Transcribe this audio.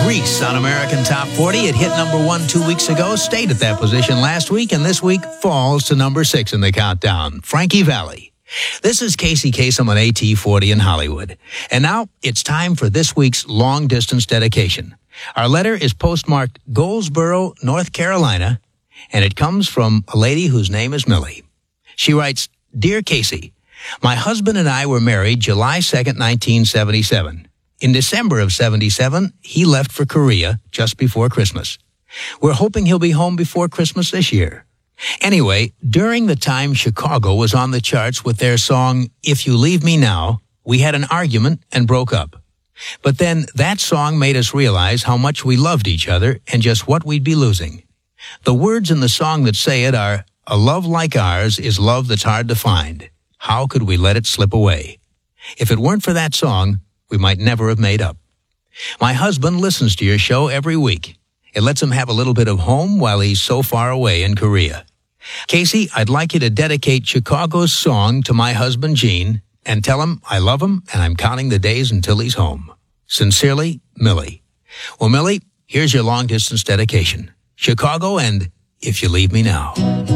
Grease on American Top 40. It hit number 1 2 weeks ago, stayed at that position last week, and this week falls to number 6 in the countdown. Frankie Valli. This is Casey Kasem on AT40 in Hollywood. And now it's time for this week's long-distance dedication. Our letter is postmarked Goldsboro, North Carolina, and it comes from a lady whose name is Millie. She writes, Dear Casey, my husband and I were married July 2nd, 1977. In December of 77, he left for Korea just before Christmas. We're hoping he'll be home before Christmas this year. Anyway, during the time Chicago was on the charts with their song, If You Leave Me Now, we had an argument and broke up. But then that song made us realize how much we loved each other and just what we'd be losing. The words in the song that say it are, a love like ours is love that's hard to find. How could we let it slip away? If it weren't for that song, we might never have made up. My husband listens to your show every week. It lets him have a little bit of home while he's so far away in Korea. Casey, I'd like you to dedicate Chicago's song to my husband, Gene, and tell him I love him and I'm counting the days until he's home. Sincerely, Millie. Well, Millie, here's your long-distance dedication. Chicago and If You Leave Me Now.